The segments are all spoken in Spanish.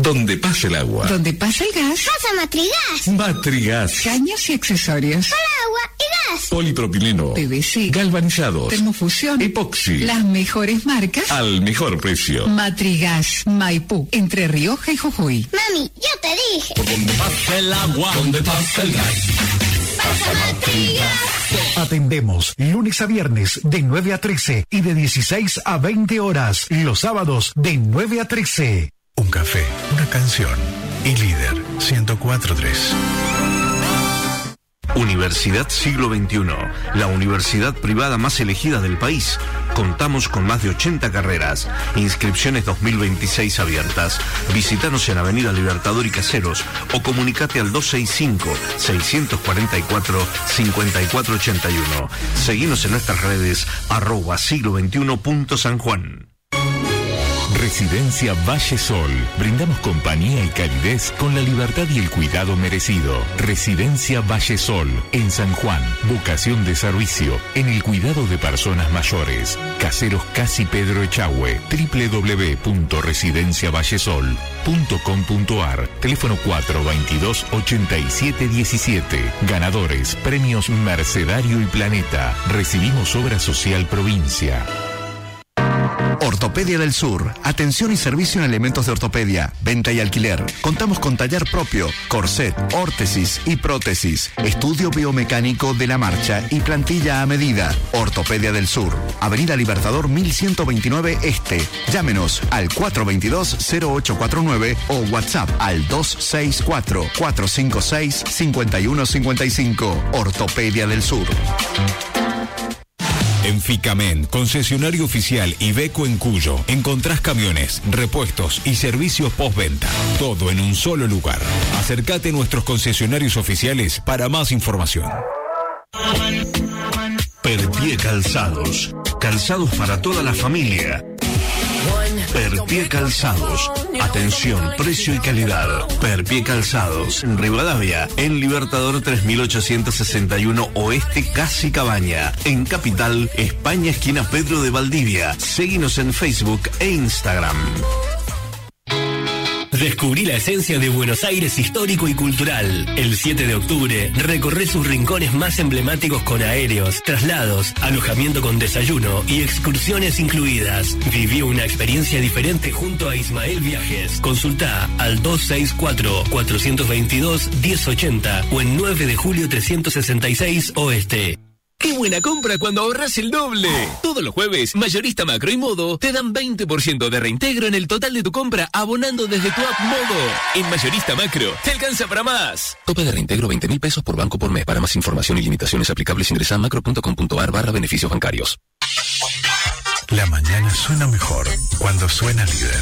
Donde pasa el agua. Donde pasa el gas. Pasa Matrigas. Matrigas. Caños y accesorios. Para agua y gas. Polipropileno. PVC. Galvanizados. Termofusión. Epoxi. Las mejores marcas. Al mejor precio. Matrigas. Maipú. Entre Rioja y Jujuy. Mami, yo te dije. Donde pasa el agua. Donde pasa el gas. Pasa Matrigas. Atendemos lunes a viernes de 9 a 13 y de 16 a 20 horas. Los sábados de 9 a 13. Un café, una canción y Líder 104.3. Universidad Siglo XXI, la universidad privada más elegida del país. Contamos con más de 80 carreras. Inscripciones 2026 abiertas. Visítanos en Avenida Libertador y Caseros o comunicate al 265-644-5481. Seguinos en nuestras redes @siglo21.sanjuan. Residencia Valle Sol. Brindamos compañía y calidez con la libertad y el cuidado merecido. Residencia Valle Sol, en San Juan. Vocación de servicio en el cuidado de personas mayores. Caseros Casi Pedro Echagüe. www.residenciavallesol.com.ar. Teléfono 422-8717. Ganadores, premios Mercedario y Planeta. Recibimos obra social provincia. Ortopedia del Sur. Atención y servicio en elementos de ortopedia, venta y alquiler. Contamos con taller propio, corset, órtesis y prótesis. Estudio biomecánico de la marcha y plantilla a medida. Ortopedia del Sur. Avenida Libertador 1129 Este. Llámenos al 422-0849 o WhatsApp al 264-456-5155. Ortopedia del Sur. En Ficamen, concesionario oficial Iveco en Cuyo, encontrás camiones, repuestos y servicios postventa. Todo en un solo lugar. Acércate a nuestros concesionarios oficiales para más información. Perpie Calzados. Calzados para toda la familia. Perpie Calzados. Atención, precio y calidad. Perpie Calzados. En Rivadavia, en Libertador 3861 Oeste, Casi Cabaña. En Capital, España, esquina Pedro de Valdivia. Seguinos en Facebook e Instagram. Descubrí la esencia de Buenos Aires histórico y cultural. El 7 de octubre, recorré sus rincones más emblemáticos con aéreos, traslados, alojamiento con desayuno y excursiones incluidas. Viví una experiencia diferente junto a Ismael Viajes. Consulta al 264-422-1080 o en 9 de julio 366 Oeste. ¡Qué buena compra cuando ahorras el doble! Todos los jueves, Mayorista Macro y Modo te dan 20% de reintegro en el total de tu compra abonando desde tu app Modo. En Mayorista Macro, te alcanza para más. Tope de reintegro 20.000 pesos por banco por mes. Para más información y limitaciones aplicables ingresa a macro.com.ar/beneficios bancarios. La mañana suena mejor cuando suena Líder.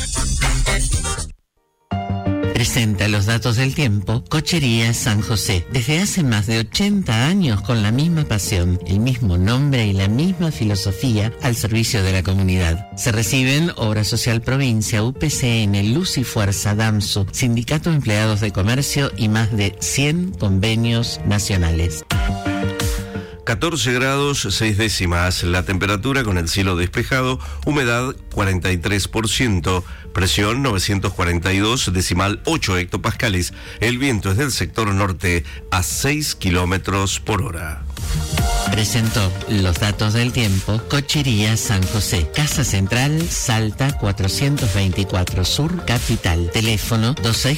Presenta los datos del tiempo Cochería San José. Desde hace más de 80 años con la misma pasión, el mismo nombre y la misma filosofía al servicio de la comunidad. Se reciben Obra Social Provincia, UPCN, Luz y Fuerza, DAMSU, Sindicato de Empleados de Comercio y más de 100 convenios nacionales. 14 grados 6 décimas, la temperatura con el cielo despejado, humedad 43%, presión 942,8 hectopascales, el viento es del sector norte a 6 kilómetros por hora. Presentó los datos del tiempo Cochería San José, Casa Central, Salta 424 Sur, Capital. Teléfono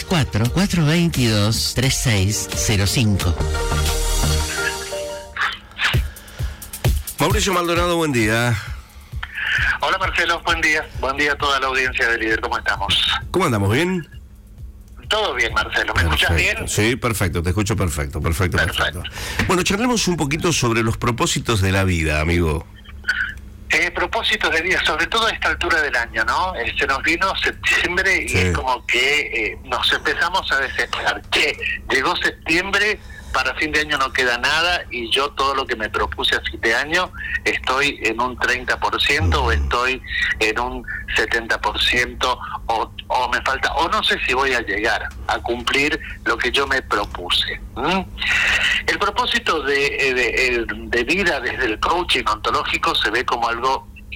264-422-3605. Mauricio Maldonado, buen día. Hola Marcelo, buen día. Buen día a toda la audiencia de Líder, ¿cómo estamos? ¿Cómo andamos? ¿Bien? Todo bien, Marcelo. ¿Me escuchas bien? Sí, perfecto, te escucho perfecto. Bueno, charlemos un poquito sobre los propósitos de la vida, amigo. Propósitos de vida, sobre todo a esta altura del año, ¿no? Se nos vino septiembre y es como que nos empezamos a desesperar. ¿Qué? Llegó septiembre, para fin de año no queda nada y yo todo lo que me propuse a fin de año estoy en un 30% o estoy en un 70% o me falta, o no sé si voy a llegar a cumplir lo que yo me propuse. El propósito de vida desde el coaching ontológico se ve como algo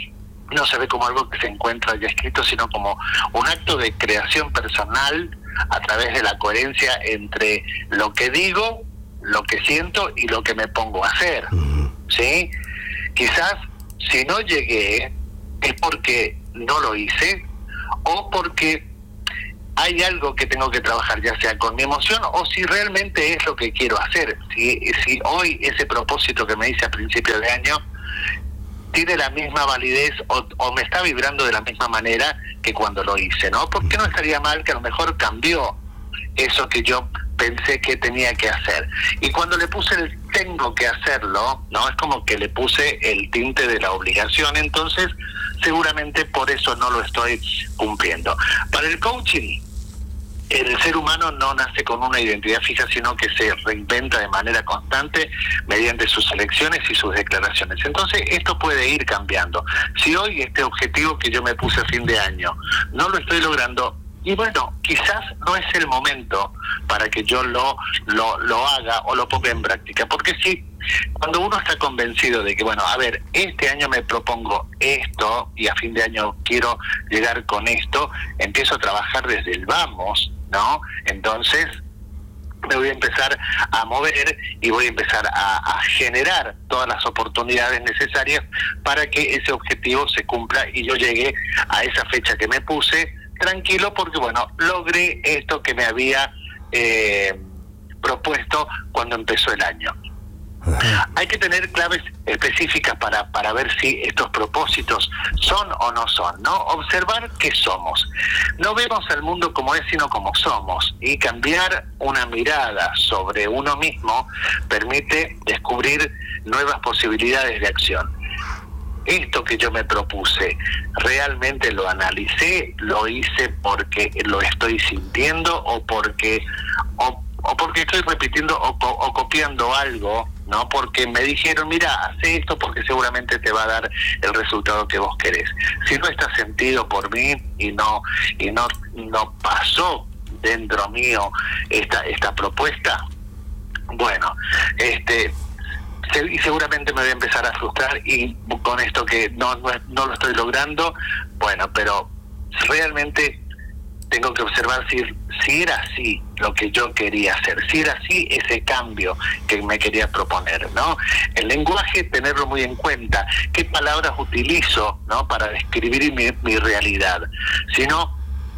no se ve como algo que se encuentra ya escrito, sino como un acto de creación personal a través de la coherencia entre lo que digo, lo que siento y lo que me pongo a hacer. ¿Sí? Quizás si no llegué es porque no lo hice o porque hay algo que tengo que trabajar, ya sea con mi emoción o si realmente es lo que quiero hacer. Si hoy ese propósito que me hice a principio de año tiene la misma validez o me está vibrando de la misma manera que cuando lo hice, ¿no? Porque no estaría mal que a lo mejor cambió eso que yo pensé que tenía que hacer. Y cuando le puse el tengo que hacerlo, ¿no? Es como que le puse el tinte de la obligación, entonces seguramente por eso no lo estoy cumpliendo. Para el coaching, el ser humano no nace con una identidad fija, sino que se reinventa de manera constante mediante sus elecciones y sus declaraciones. Entonces, esto puede ir cambiando. Si hoy este objetivo que yo me puse a fin de año no lo estoy logrando, y bueno, quizás no es el momento para que yo lo haga o lo ponga en práctica. Porque sí, cuando uno está convencido de que, bueno, a ver, este año me propongo esto y a fin de año quiero llegar con esto, empiezo a trabajar desde el vamos, ¿no? Entonces me voy a empezar a mover y voy a empezar a generar todas las oportunidades necesarias para que ese objetivo se cumpla y yo llegue a esa fecha que me puse tranquilo, porque bueno, logré esto que me había propuesto cuando empezó el año. Hay que tener claves específicas para ver si estos propósitos son o no son, ¿no? Observar qué somos. No vemos al mundo como es, sino como somos. Y cambiar una mirada sobre uno mismo permite descubrir nuevas posibilidades de acción. Esto que yo me propuse, ¿realmente lo analicé? ¿Lo hice porque lo estoy sintiendo o porque estoy repitiendo o copiando algo, ¿no? Porque me dijeron, mira, hace esto porque seguramente te va a dar el resultado que vos querés. Si no está sentido por mí y no pasó dentro mío esta propuesta, bueno, y seguramente me voy a empezar a frustrar y con esto que no lo estoy logrando, bueno, pero realmente tengo que observar si era así lo que yo quería hacer, si era así ese cambio que me quería proponer, ¿no? El lenguaje, tenerlo muy en cuenta, qué palabras utilizo, ¿no? Para describir mi realidad, si no,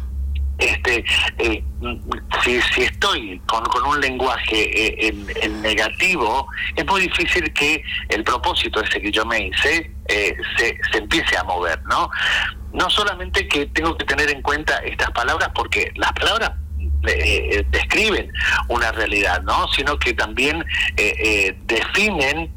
si estoy con un lenguaje en negativo, es muy difícil que el propósito ese que yo me hice se empiece a mover, ¿no? No solamente que tengo que tener en cuenta estas palabras, porque las palabras describen una realidad, ¿no? Sino que también definen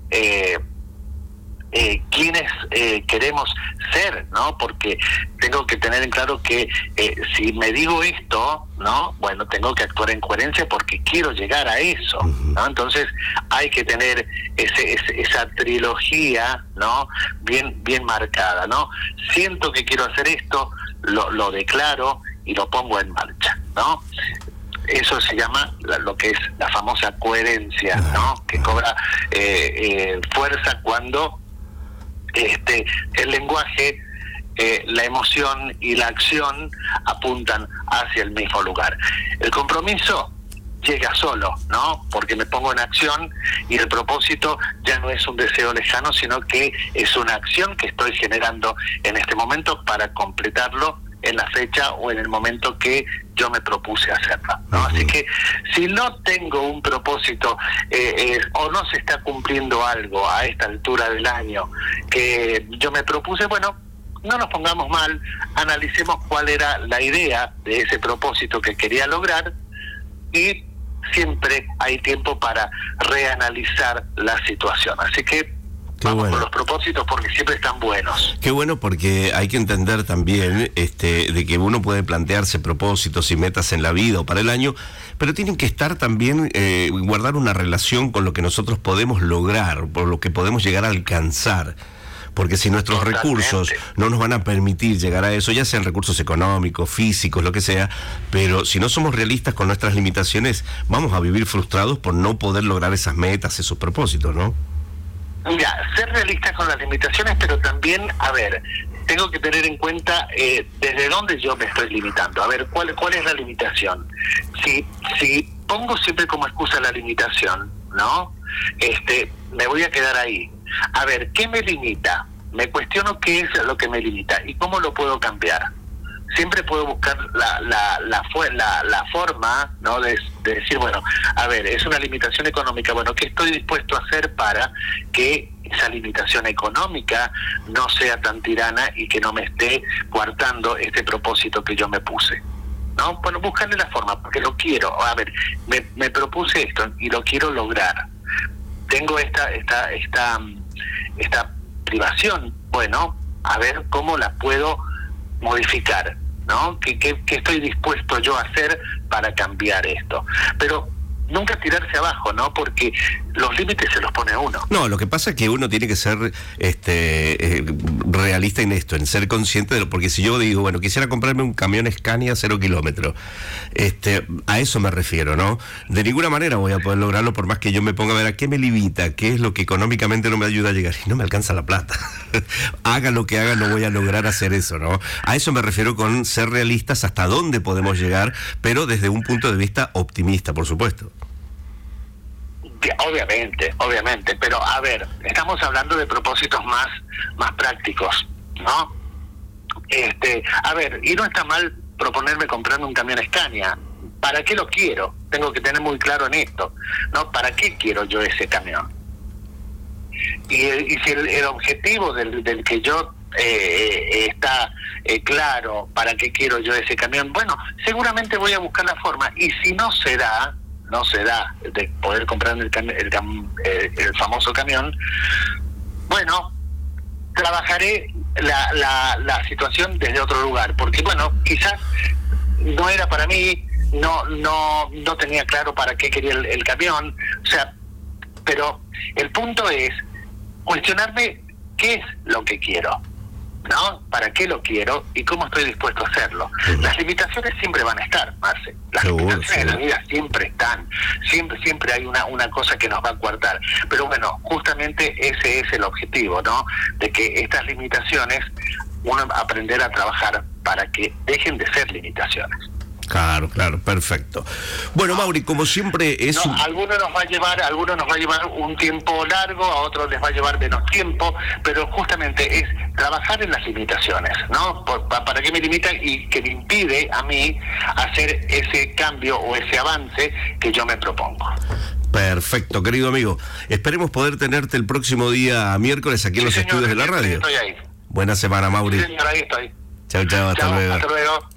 quiénes queremos ser, ¿no? Porque tengo que tener en claro que si me digo esto, ¿no? Bueno, tengo que actuar en coherencia porque quiero llegar a eso, ¿no? Entonces hay que tener esa trilogía, ¿no? Bien marcada, ¿no? Siento que quiero hacer esto, lo declaro y lo pongo en marcha, ¿no? Eso se llama lo que es la famosa coherencia, ¿no? Que cobra fuerza cuando el lenguaje, la emoción y la acción apuntan hacia el mismo lugar. El compromiso llega solo, ¿no? Porque me pongo en acción y el propósito ya no es un deseo lejano, sino que es una acción que estoy generando en este momento para completarlo en la fecha o en el momento que yo me propuse hacerlo, ¿no? Así que si no tengo un propósito o no se está cumpliendo algo a esta altura del año que yo me propuse, bueno, no nos pongamos mal, analicemos cuál era la idea de ese propósito que quería lograr y siempre hay tiempo para reanalizar la situación. Así que vamos con los propósitos porque siempre están buenos. Qué bueno, porque hay que entender también de que uno puede plantearse propósitos y metas en la vida o para el año, pero tienen que estar también, guardar una relación con lo que nosotros podemos lograr, por lo que podemos llegar a alcanzar. Porque si nuestros recursos no nos van a permitir llegar a eso, ya sean recursos económicos, físicos, lo que sea, pero si no somos realistas con nuestras limitaciones, vamos a vivir frustrados por no poder lograr esas metas, esos propósitos, ¿no? Mira, ser realistas con las limitaciones, pero también, a ver, tengo que tener en cuenta desde dónde yo me estoy limitando. A ver, ¿cuál es la limitación? Si pongo siempre como excusa la limitación, ¿no? Me voy a quedar ahí. A ver, ¿qué me limita? Me cuestiono qué es lo que me limita y cómo lo puedo cambiar. Siempre puedo buscar la forma, ¿no? de decir, bueno, a ver, es una limitación económica, bueno, ¿qué estoy dispuesto a hacer para que esa limitación económica no sea tan tirana y que no me esté coartando este propósito que yo me puse? ¿No? Bueno, buscarle la forma, porque lo quiero. A ver, me propuse esto y lo quiero lograr. Tengo esta privación, bueno, a ver cómo la puedo modificar, ¿no? ¿Qué estoy dispuesto yo a hacer para cambiar esto? Pero nunca tirarse abajo, ¿no? Porque los límites se los pone uno. No, lo que pasa es que uno tiene que ser realista en esto, en ser consciente de lo, porque si yo digo, bueno, quisiera comprarme un camión Scania 0 kilómetros, a eso me refiero, ¿no? De ninguna manera voy a poder lograrlo por más que yo me ponga a ver a qué me limita, qué es lo que económicamente no me ayuda a llegar, y no me alcanza la plata. Haga lo que haga, no voy a lograr hacer eso, ¿no? A eso me refiero con ser realistas hasta dónde podemos llegar, pero desde un punto de vista optimista, por supuesto. Obviamente, pero a ver, estamos hablando de propósitos más prácticos, ¿no? A ver, y no está mal proponerme comprarme un camión Scania. ¿Para qué lo quiero? Tengo que tener muy claro en esto, ¿no? ¿Para qué quiero yo ese camión? Y si el objetivo del que yo está claro, ¿para qué quiero yo ese camión? Bueno, seguramente voy a buscar la forma, y si no se da de poder comprar el famoso camión, bueno, trabajaré la situación desde otro lugar, porque bueno, quizás no era para mí, no tenía claro para qué quería el camión, o sea, pero el punto es cuestionarme qué es lo que quiero, ¿no? ¿Para qué lo quiero y cómo estoy dispuesto a hacerlo? Las limitaciones siempre van a estar, Marce. Las limitaciones de la vida siempre están. Siempre hay una cosa que nos va a coartar. Pero bueno, justamente ese es el objetivo, ¿no? De que estas limitaciones, uno aprender a trabajar para que dejen de ser limitaciones. Claro, perfecto. Bueno, Mauri, como siempre es algunos nos va a llevar un tiempo largo, a otros les va a llevar menos tiempo, pero justamente es trabajar en las limitaciones, ¿no? ¿Para qué me limita y que me impide a mí hacer ese cambio o ese avance que yo me propongo? Perfecto, querido amigo. Esperemos poder tenerte el próximo día miércoles aquí en los estudios de la radio. Estoy ahí. Buena semana, Mauri. Sí, señor, ahí estoy. Chao, hasta luego. Hasta luego.